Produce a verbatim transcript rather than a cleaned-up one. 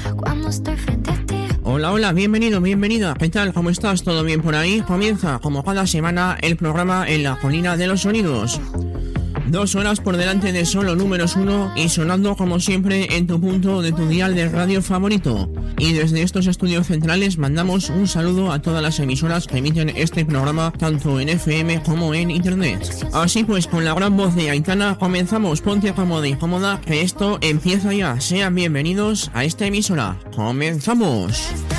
cuando estoy frente a ti. Hola, hola, bienvenido, bienvenida. ¿Qué tal? ¿Cómo estás? ¿Todo bien por ahí? Comienza, como cada semana, el programa En la Colina de los Sonidos. Dos horas por delante de solo números uno y sonando como siempre en tu punto de tu dial de radio favorito. Y desde estos estudios centrales mandamos un saludo a todas las emisoras que emiten este programa tanto en F M como en internet. Así pues, con la gran voz de Aitana comenzamos. Ponte cómoda y cómoda que esto empieza ya. Sean bienvenidos a esta emisora. ¡Comenzamos!